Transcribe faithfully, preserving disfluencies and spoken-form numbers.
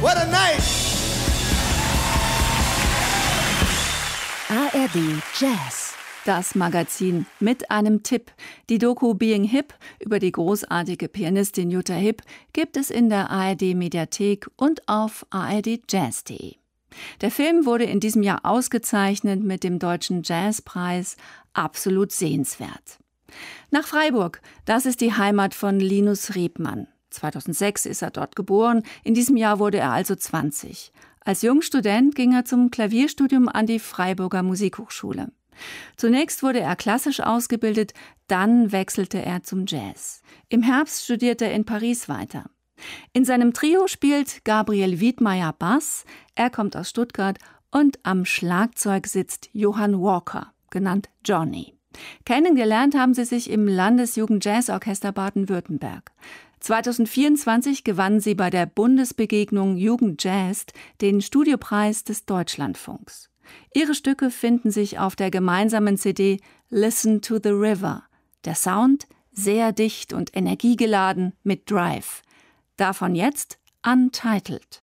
What a night! A R D Jazz, das Magazin mit einem Tipp. Die Doku Being Hip über die großartige Pianistin Jutta Hipp gibt es in der A R D Mediathek und auf a r d jazz punkt d e. Der Film wurde in diesem Jahr ausgezeichnet mit dem Deutschen Jazzpreis. Absolut sehenswert. Nach Freiburg, das ist die Heimat von Linus Riebmann. zweitausendsechs ist er dort geboren, in diesem Jahr wurde er also zwanzig. Als Jungstudent ging er zum Klavierstudium an die Freiburger Musikhochschule. Zunächst wurde er klassisch ausgebildet, dann wechselte er zum Jazz. Im Herbst studierte er in Paris weiter. In seinem Trio spielt Gabriel Wiedmeier Bass, er kommt aus Stuttgart, und am Schlagzeug sitzt Johann Walker, genannt Johnny. Kennengelernt haben sie sich im Landesjugendjazzorchester Baden-Württemberg. zweitausendvierundzwanzig gewannen sie bei der Bundesbegegnung Jugend Jazzt den Studiopreis des Deutschlandfunks. Ihre Stücke finden sich auf der gemeinsamen C D Listen to the River. Der Sound sehr dicht und energiegeladen mit Drive. Davon jetzt Untitled.